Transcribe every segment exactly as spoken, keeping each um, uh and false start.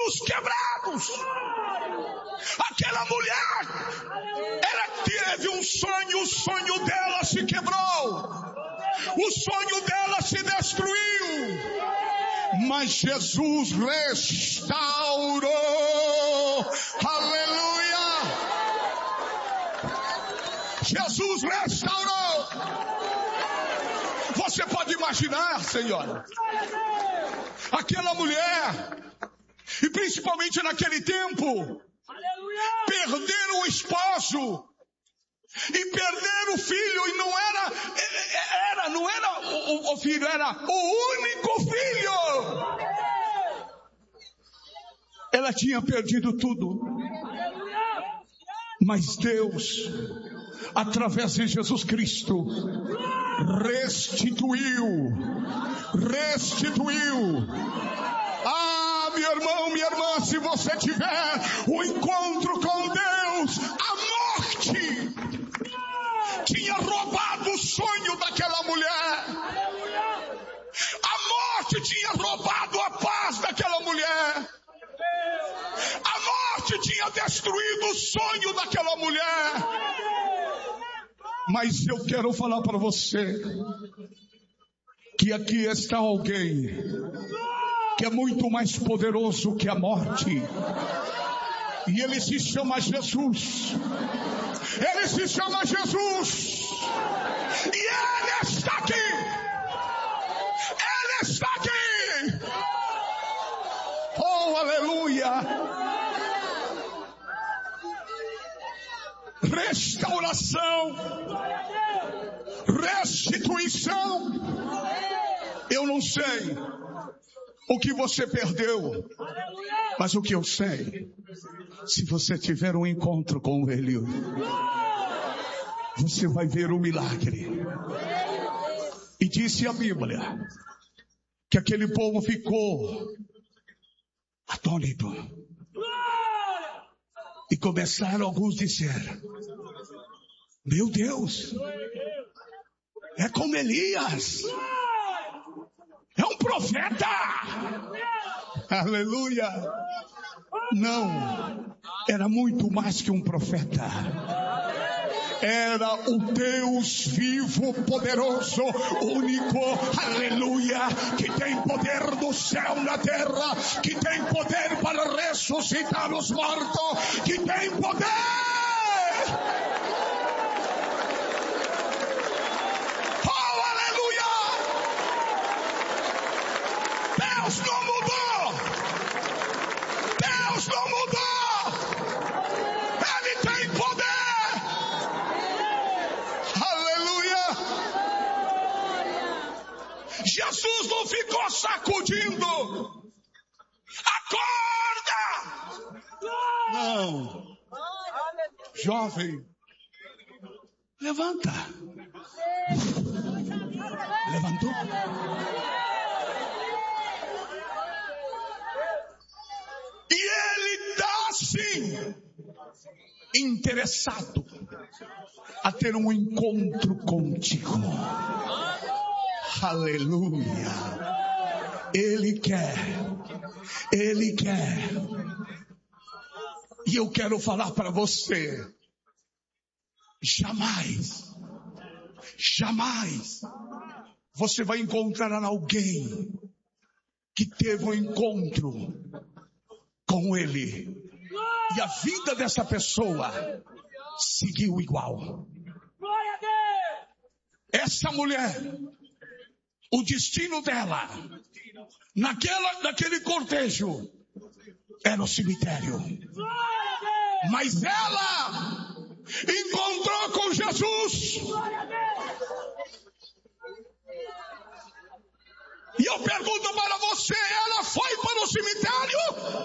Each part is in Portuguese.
sonhos quebrados. Aquela mulher, ela teve um sonho, o sonho dela se quebrou, o sonho dela se destruiu, mas Jesus restaurou. Aleluia! Jesus restaurou. Você pode imaginar, Senhor, aquela mulher, e principalmente naquele tempo, perder o esposo e perder o filho, e não era, era não era o, o filho, era o único filho. Ela tinha perdido tudo, mas Deus, através de Jesus Cristo, restituiu, restituiu. Ah, meu irmão, minha irmã, se você tiver um encontro com Deus, a morte tinha roubado o sonho daquela mulher. A morte tinha roubado a paz daquela mulher. A morte tinha destruído o sonho daquela mulher. Mas eu quero falar para você que aqui está alguém que é muito mais poderoso que a morte. E ele se chama Jesus. Ele se chama Jesus. E ele está aqui. Ele está aqui. Oh, aleluia. Restauração. Restituição. Eu não sei o que você perdeu, mas o que eu sei, se você tiver um encontro com Ele, você vai ver o milagre. E disse a Bíblia que aquele povo ficou atônito. E começaram alguns a dizer: meu Deus, é como Elias. É um profeta. Aleluia. Não, era muito mais que um profeta. Era o Deus vivo, poderoso, único, aleluia, que tem poder no céu, na terra, que tem poder para ressuscitar os mortos, que tem poder. Deus não mudou. Deus não mudou. Ele tem poder. Aleluia. Jesus não ficou sacudindo. Acorda. Não. Jovem, levanta. Levantou. E ele está sim interessado a ter um encontro contigo. Aleluia. Ele quer. Ele quer. E eu quero falar para você. Jamais. Jamais. Você vai encontrar alguém que teve um encontro com Ele, e a vida dessa pessoa seguiu igual. Essa mulher, o destino dela, naquela, naquele cortejo, era o cemitério. Mas ela encontrou com Jesus. E eu pergunto para você, ela foi para o cemitério?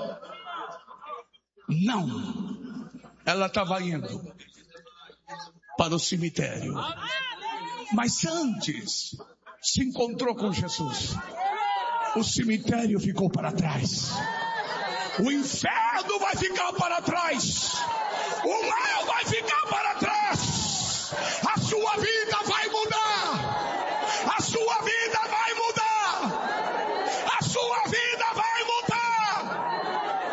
Não. Ela estava indo para o cemitério. Mas antes, se encontrou com Jesus. O cemitério ficou para trás. O inferno vai ficar para trás. O mal vai ficar para trás. A sua vida